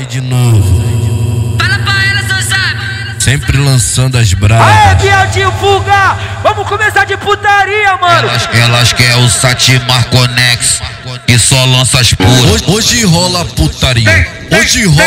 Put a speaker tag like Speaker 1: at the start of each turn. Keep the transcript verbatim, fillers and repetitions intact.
Speaker 1: Aí de novo.
Speaker 2: Fala pra elas, não sabe.
Speaker 1: Sempre lançando as bravas.
Speaker 3: Aê, viadinho, fuga! Vamos começar de putaria, mano!
Speaker 4: Elas, elas querem o Satimar Conex, que só lança as puras.
Speaker 1: Hoje, hoje rola putaria. Hoje rola